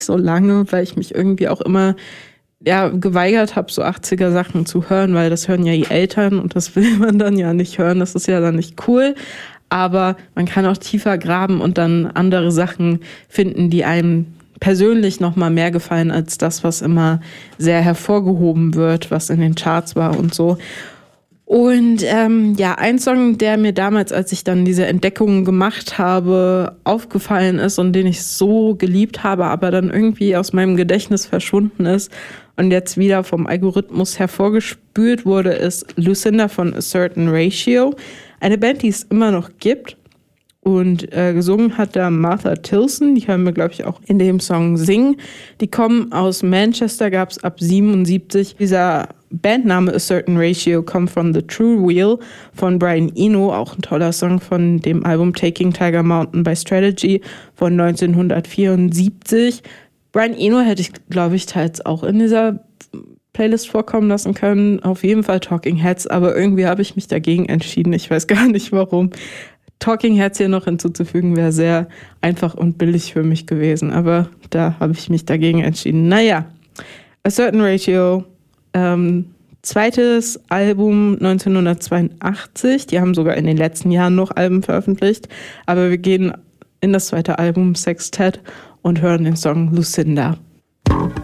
so lange, weil ich mich irgendwie auch immer geweigert habe, so 80er Sachen zu hören, weil das hören ja die Eltern und das will man dann ja nicht hören. Das ist ja dann nicht cool. Aber man kann auch tiefer graben und dann andere Sachen finden, die einem persönlich noch mal mehr gefallen als das, was immer sehr hervorgehoben wird, was in den Charts war und so. Und ein Song, der mir damals, als ich dann diese Entdeckungen gemacht habe, aufgefallen ist und den ich so geliebt habe, aber dann irgendwie aus meinem Gedächtnis verschwunden ist und jetzt wieder vom Algorithmus hervorgespült wurde, ist Lucinda von A Certain Ratio. Eine Band, die es immer noch gibt. Und gesungen hat da Martha Tilson, die können wir, glaube ich, auch in dem Song singen. Die kommen aus Manchester, gab es ab 77. Dieser Bandname A Certain Ratio kommt von The True Wheel von Brian Eno, auch ein toller Song von dem Album Taking Tiger Mountain by Strategy von 1974. Brian Eno hätte ich, glaube ich, teils auch in dieser Playlist vorkommen lassen können. Auf jeden Fall Talking Heads, aber irgendwie habe ich mich dagegen entschieden. Ich weiß gar nicht warum. Talking Heads hier noch hinzuzufügen, wäre sehr einfach und billig für mich gewesen, aber da habe ich mich dagegen entschieden. Naja, A Certain Ratio, zweites Album 1982, die haben sogar in den letzten Jahren noch Alben veröffentlicht, aber wir gehen in das zweite Album Sextet und hören den Song Lucinda.